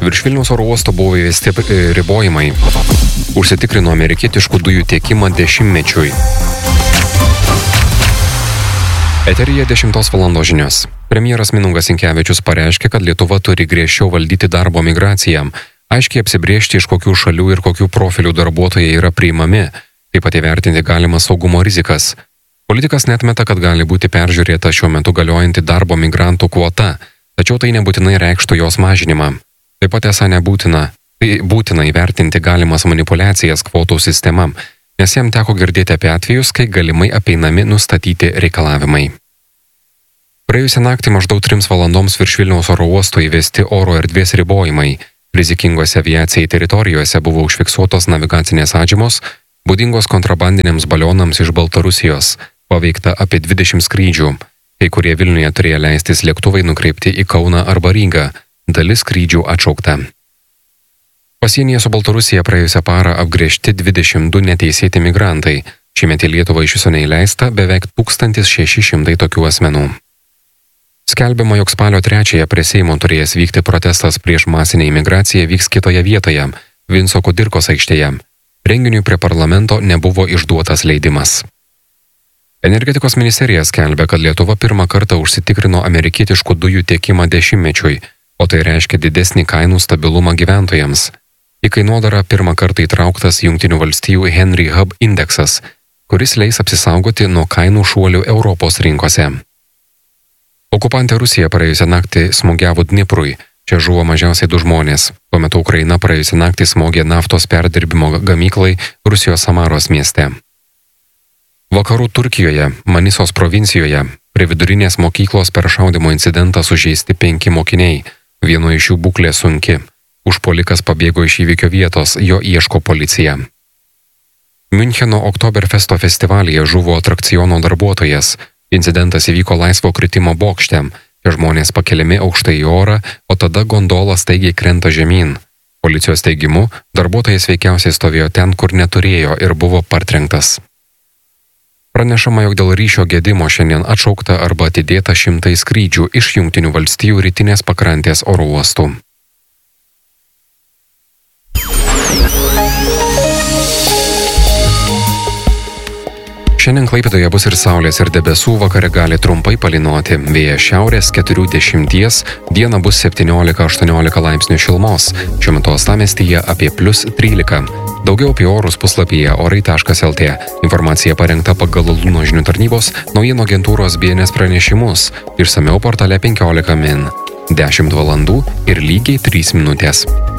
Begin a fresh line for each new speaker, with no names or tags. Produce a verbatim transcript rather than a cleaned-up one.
Virš Vilniaus oro uosto buvo įvesti ribojimai. Užsitikrino amerikietiškų dujų tiekimą dešimtmečiui. Eteryje dešimtos valandos žinios. Premjeras Mindaugas Sinkevičius pareiškė, kad Lietuva turi griežčiau valdyti darbo migraciją, aiškiai apsibrėžti, iš kokių šalių ir kokių profilių darbuotojai yra priimami, taip pat įvertinti galimas saugumo rizikas. Politikas netmeta, kad gali būti peržiūrėta šiuo metu galiojanti darbo migrantų kvota, tačiau tai nebūtinai reikštų jos mažinimą. Taip pat esą nebūtina, tai būtina įvertinti galimas manipuliacijas kvotų sistema, nes jam teko girdėti apie atvejus, kai galimai apeinami nustatyti reikalavimai. Praėjusią naktį maždaug trims valandoms virš Vilniaus oro uosto įvesti oro erdvės ribojimai. Rizikingose aviacijai teritorijose buvo užfiksuotos navigacinės atžymos, būdingos kontrabandiniams balionams iš Baltarusijos, paveikta apie dvidešimt skrydžių. Kai kurie Vilniuje turėjo leistis lėktuvai nukreipti į Kauną arba Rygą, dalis skrydžių atšaukta. Pasienyje su Baltarusija praėjusią parą apgręžti dvidešimt du neteisėti migrantai. Šiemet į Lietuvą iš viso neįleista beveik tūkstantis šeši šimtai tokių asmenų. Skelbiama, jog spalio trečiąją prie Seimo turėjęs vykti protestas prieš masinę imigraciją vyks kitoje vietoje, Vinco Kudirkos aikštėje. Renginiui prie parlamento nebuvo išduotas leidimas. Energetikos ministerija skelbia, kad Lietuva pirmą kartą užsitikrino amerikietiškų dujų tiekimą dešimtmečiui, o tai reiškia didesnį kainų stabilumą gyventojams. Į kainodarą pirmą kartą įtrauktas Jungtinių valstijų Henry Hub indeksas, kuris leis apsisaugoti nuo kainų šuolių Europos rinkose. Okupantė Rusija praėjusią naktį smūgiavo Dniprui. Čia žuvo mažiausiai du žmonės. Tuo metu Ukraina praėjusią naktį smogė naftos perdirbimo gamyklai Rusijos Samaros mieste. Vakarų Turkijoje, Manisos provincijoje, prie vidurinės mokyklos per šaudymo incidentą sužeisti penki mokiniai. Vieno iš jų būklė sunki. Užpuolikas pabėgo iš įvykio vietos, jo ieško policija. Miuncheno Oktoberfesto festivalyje žuvo atrakciono darbuotojas. Incidentas įvyko laisvo kritimo bokšte. Tie žmonės pakeliami aukštai į orą, o tada gondola staigiai krenta žemyn. Policijos teigimu, darbuotojas veikiausiai stovėjo ten, kur neturėjo ir buvo partrenktas. Pranešama, jog dėl ryšio gedimo šiandien atšaukta arba atidėta šimtai skrydžių iš Jungtinių valstijų rytinės pakrantės oro uostų. Šiandien Klaipėdoje bus ir saulės ir debesų, vakare gali trumpai palynoti. Vėjas šiaurės keturi dešimties, dieną bus septyniolika aštuoniolika laipsnių šilumos. Šiuo metu uostamiestyje apie plius trylika. Daugiau apie orus puslapyje orai taškas el tė. Informacija parengta pagal Luno žinių tarnybos naujienų agentūros B N S pranešimus. Išsamiau portale penkiolika min. dešimt valandų ir lygiai trys minutės.